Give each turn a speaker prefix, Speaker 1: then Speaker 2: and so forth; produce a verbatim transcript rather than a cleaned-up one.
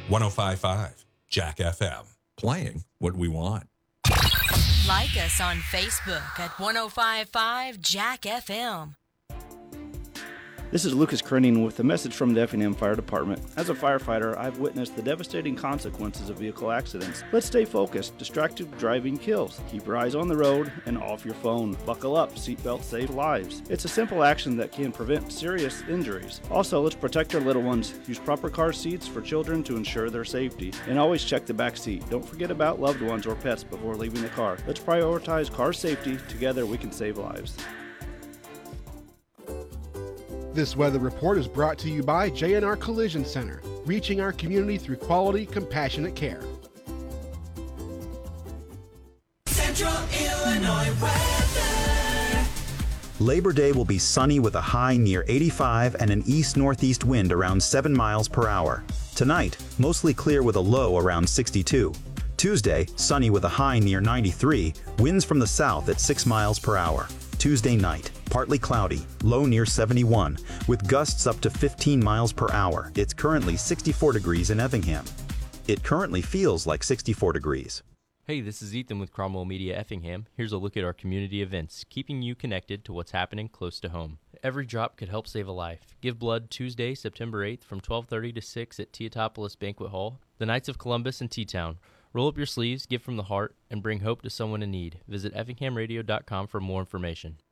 Speaker 1: one oh five point five Jack F M. Playing what we want.
Speaker 2: Like us on Facebook at one oh five point five Jack F M.
Speaker 3: This is Lucas Krenning with a message from the Effingham Fire Department. As a firefighter, I've witnessed the devastating consequences of vehicle accidents. Let's stay focused. Distracted driving kills. Keep your eyes on the road and off your phone. Buckle up. Seatbelts save lives. It's a simple action that can prevent serious injuries. Also, let's protect our little ones. Use proper car seats for children to ensure their safety. And always check the back seat. Don't forget about loved ones or pets before leaving the car. Let's prioritize car safety. Together, we can save lives.
Speaker 4: This weather report is brought to you by J and R Collision Center, reaching our community through quality, compassionate care.
Speaker 5: Central Illinois weather.
Speaker 6: Labor Day will be sunny with a high near eighty-five and an east-northeast wind around seven miles per hour. Tonight, mostly clear with a low around sixty-two. Tuesday, sunny with a high near ninety-three, winds from the south at six miles per hour. Tuesday night, partly cloudy, low near seventy-one, with gusts up to fifteen miles per hour. It's currently sixty-four degrees in Effingham. It currently feels like sixty-four degrees.
Speaker 7: Hey, this is Ethan with Cromwell Media Effingham. Here's a look at our community events, keeping you connected to what's happening close to home. Every drop could help save a life. Give blood Tuesday, September eighth from twelve thirty to six at Teotopolis Banquet Hall. The Knights of Columbus and T-Town. Roll up your sleeves, give from the heart, and bring hope to someone in need. Visit effingham radio dot com for more information.